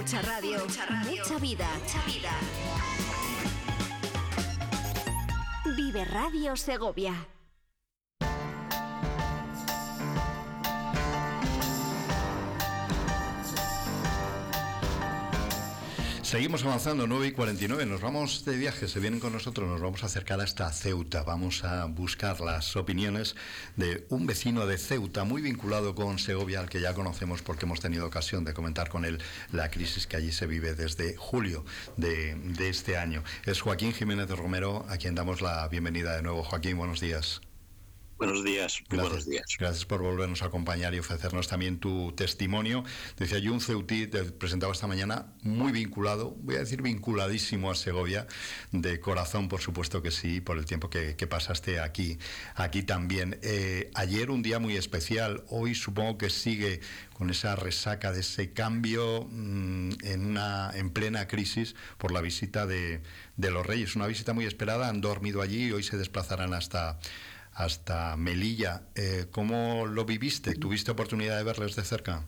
Mucha radio, mucha vida. Vive Radio Segovia. Seguimos avanzando, 9:49, nos vamos de viaje, se vienen con nosotros, nos vamos a acercar hasta Ceuta, vamos a buscar las opiniones de un vecino de Ceuta muy vinculado con Segovia, al que ya conocemos porque hemos tenido ocasión de comentar con él la crisis que allí se vive desde julio de este año. Es Joaquín Jiménez de Romero, a quien damos la bienvenida de nuevo. Joaquín, buenos días. Buenos días, muy buenos días. Gracias por volvernos a acompañar y ofrecernos también tu testimonio. Decía yo, un ceutí, te presentaba esta mañana, muy vinculado, voy a decir vinculadísimo a Segovia, de corazón, por supuesto que sí, por el tiempo que pasaste aquí también. Ayer un día muy especial, hoy supongo que sigue con esa resaca de ese cambio en plena crisis por la visita de los Reyes, una visita muy esperada, han dormido allí y hoy se desplazarán hasta Melilla. ¿Cómo lo viviste? ¿Tuviste oportunidad de verles de cerca?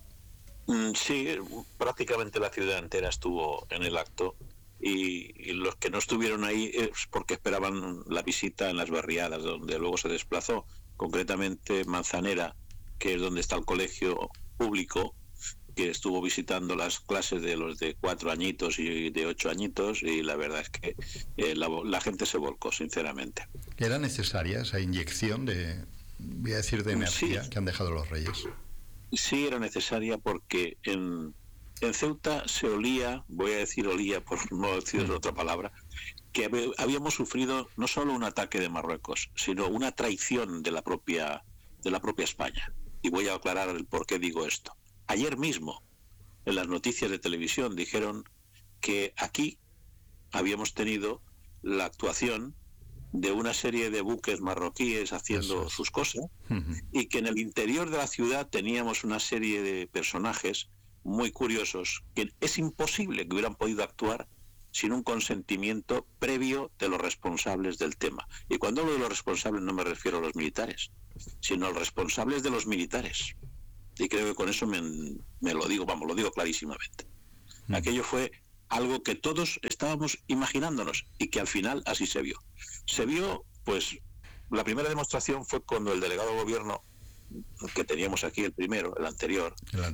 Sí, prácticamente la ciudad entera estuvo en el acto y los que no estuvieron ahí es porque esperaban la visita en las barriadas donde luego se desplazó, concretamente Manzanera, que es donde está el colegio público, que estuvo visitando las clases de los de 4 añitos y de 8 añitos, y la verdad es que la gente se volcó, sinceramente. ¿Era necesaria esa inyección de energía que han dejado los Reyes? Sí, era necesaria porque en Ceuta se olía, voy a decir olía por no decir otra palabra, que habíamos sufrido no solo un ataque de Marruecos, sino una traición de la propia España. Y voy a aclarar el por qué digo esto. Ayer mismo, en las noticias de televisión, dijeron que aquí habíamos tenido la actuación de una serie de buques marroquíes haciendo sus cosas, y que en el interior de la ciudad teníamos una serie de personajes muy curiosos que es imposible que hubieran podido actuar sin un consentimiento previo de los responsables del tema. Y cuando hablo de los responsables no me refiero a los militares, sino a los responsables de los militares. Y creo que con eso me lo digo, lo digo clarísimamente. Aquello fue algo que todos estábamos imaginándonos y que al final así se vio. Se vio, pues, la primera demostración fue cuando el delegado de gobierno, que teníamos aquí el anterior.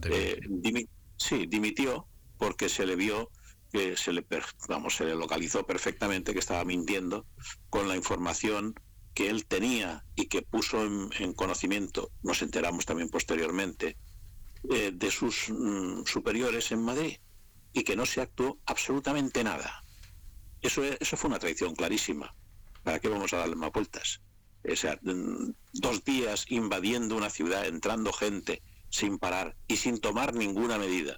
Dimitió porque se le vio que se le localizó perfectamente que estaba mintiendo con la información que él tenía y que puso en conocimiento, nos enteramos también posteriormente, de sus superiores en Madrid, y que no se actuó absolutamente nada. Eso fue una traición clarísima. ¿Para qué vamos a darle más vueltas? O sea, 2 días invadiendo una ciudad, entrando gente sin parar y sin tomar ninguna medida.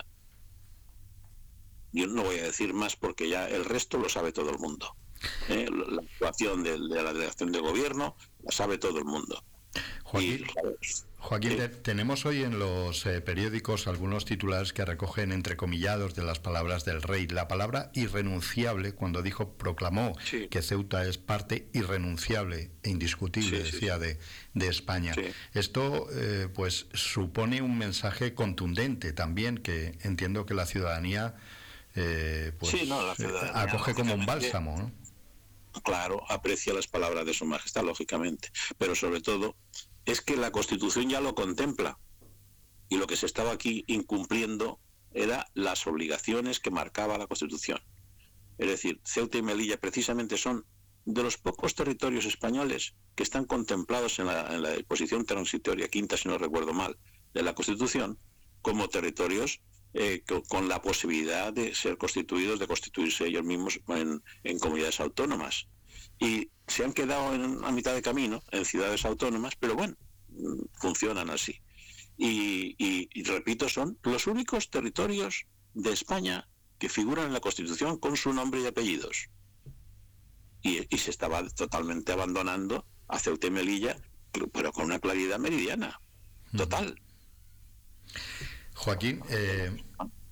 Yo no voy a decir más porque ya el resto lo sabe todo el mundo. La actuación de la delegación de gobierno la sabe todo el mundo. Joaquín, tenemos hoy en los periódicos algunos titulares que recogen entrecomillados de las palabras del rey. La palabra irrenunciable, cuando proclamó que Ceuta es parte irrenunciable e indiscutible, decía, de España. Sí. Esto pues supone un mensaje contundente también, que entiendo que la ciudadanía la ciudadanía acoge como un bálsamo, ¿no? Claro, aprecia las palabras de su majestad, lógicamente, pero sobre todo es que la Constitución ya lo contempla, y lo que se estaba aquí incumpliendo era las obligaciones que marcaba la Constitución. Es decir, Ceuta y Melilla precisamente son de los pocos territorios españoles que están contemplados en la disposición transitoria quinta, si no recuerdo mal, de la Constitución, como territorios con la posibilidad de ser constituidos, de constituirse ellos mismos en comunidades autónomas. Y se han quedado a mitad de camino en ciudades autónomas, pero bueno, funcionan así. Y repito, son los únicos territorios de España que figuran en la Constitución con su nombre y apellidos. Y se estaba totalmente abandonando a Ceuta y Melilla, pero con una claridad meridiana, total. Joaquín,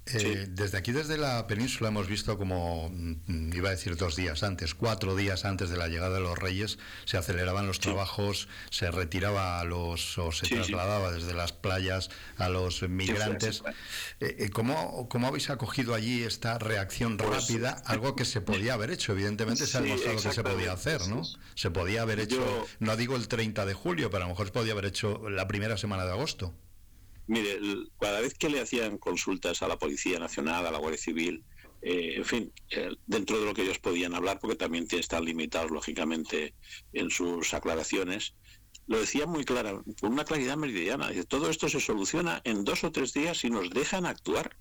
Desde aquí, desde la península, hemos visto como, iba a decir 2 días antes, 4 días antes de la llegada de los Reyes, se aceleraban los trabajos, se retiraba o se trasladaba desde las playas a los migrantes. ¿Cómo habéis acogido allí esta reacción rápida? Algo que se podía haber hecho, evidentemente se ha demostrado que se podía hacer, ¿no? Se podía haber hecho, no digo el 30 de julio, pero a lo mejor se podía haber hecho la primera semana de agosto. Mire, cada vez que le hacían consultas a la Policía Nacional, a la Guardia Civil, en fin, dentro de lo que ellos podían hablar, porque también están limitados, lógicamente, en sus aclaraciones, lo decían muy claro, con una claridad meridiana. Todo esto se soluciona en 2 o 3 días si nos dejan actuar.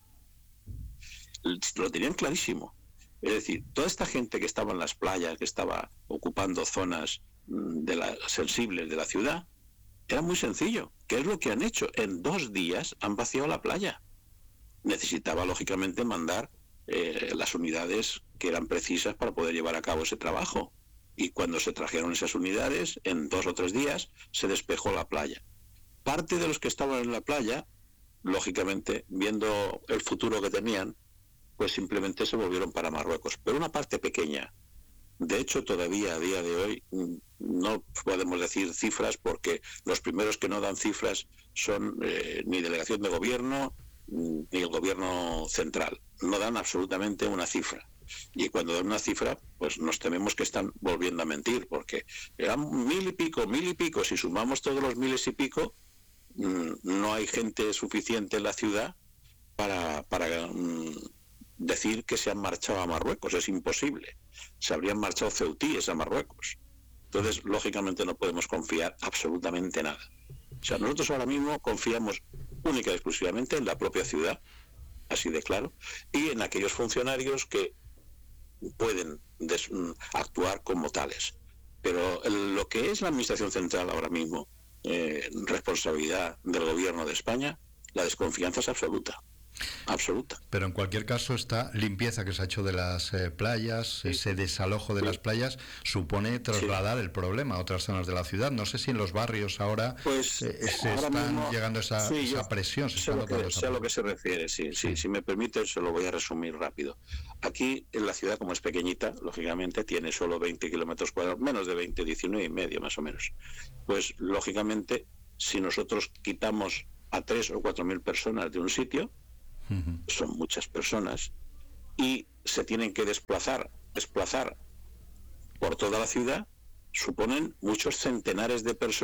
Lo tenían clarísimo. Es decir, toda esta gente que estaba en las playas, que estaba ocupando zonas sensibles de la ciudad, era muy sencillo. ¿Qué es lo que han hecho? En 2 días han vaciado la playa. Necesitaba, lógicamente, mandar las unidades que eran precisas para poder llevar a cabo ese trabajo. Y cuando se trajeron esas unidades, en 2 o 3 días, se despejó la playa. Parte de los que estaban en la playa, lógicamente, viendo el futuro que tenían, pues simplemente se volvieron para Marruecos. Pero una parte pequeña. De hecho, todavía a día de hoy no podemos decir cifras, porque los primeros que no dan cifras son ni delegación de gobierno ni el gobierno central. No dan absolutamente una cifra. Y cuando dan una cifra, pues nos tememos que están volviendo a mentir, porque eran 1000 y pico. Si sumamos todos los 1000 y pico, no hay gente suficiente en la ciudad para decir que se han marchado a Marruecos. Es imposible. Se habrían marchado ceutíes a Marruecos. Entonces, lógicamente, no podemos confiar absolutamente nada. O sea, nosotros ahora mismo confiamos única y exclusivamente en la propia ciudad, así de claro, y en aquellos funcionarios que pueden actuar como tales. Pero lo que es la Administración Central ahora mismo, responsabilidad del Gobierno de España, la desconfianza es absoluta. Absoluta. Pero en cualquier caso, esta limpieza que se ha hecho de las playas, ese desalojo de las playas, supone trasladar el problema a otras zonas de la ciudad. No sé si en los barrios ahora se están llegando a esa presión. Sé a lo que se refiere, sí. Si me permite, se lo voy a resumir rápido. Aquí, en la ciudad, como es pequeñita, lógicamente tiene solo 20 kilómetros cuadrados, menos de 20, 19 y medio más o menos. Pues, lógicamente, si nosotros quitamos a 3 o 4 mil personas de un sitio, son muchas personas, y se tienen que desplazar por toda la ciudad, suponen muchos centenares de personas